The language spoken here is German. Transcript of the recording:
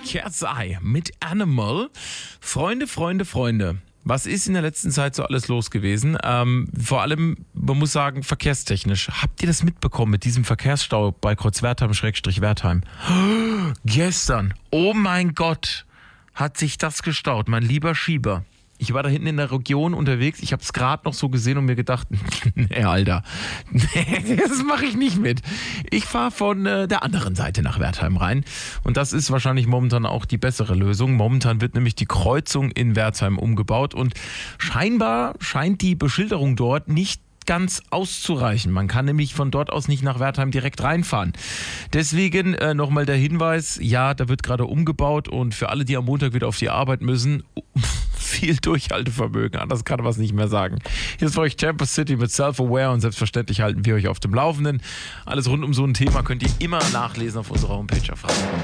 Cat's Eye mit Animal. Freunde. Was ist in der letzten Zeit so alles los gewesen? Vor allem, man muss sagen, verkehrstechnisch. Habt ihr das mitbekommen mit diesem Verkehrsstau bei Kreuzwertheim-Wertheim? Gestern, oh mein Gott, hat sich das gestaut, mein lieber Schieber. Ich war da hinten in der Region unterwegs, ich habe es gerade noch so gesehen und mir gedacht, nee, Alter, das mache ich nicht mit. Ich fahre von der anderen Seite nach Wertheim rein und das ist wahrscheinlich momentan auch die bessere Lösung. Momentan wird nämlich die Kreuzung in Wertheim umgebaut und scheinbar scheint die Beschilderung dort nicht ganz auszureichen. Man kann nämlich von dort aus nicht nach Wertheim direkt reinfahren. Deswegen nochmal der Hinweis, ja, da wird gerade umgebaut und für alle, die am Montag wieder auf die Arbeit müssen, viel Durchhaltevermögen, anders kann man es nicht mehr sagen. Hier ist für euch Campus City mit Self-Aware und selbstverständlich halten wir euch auf dem Laufenden. Alles rund um so ein Thema könnt ihr immer nachlesen auf unserer Homepage auf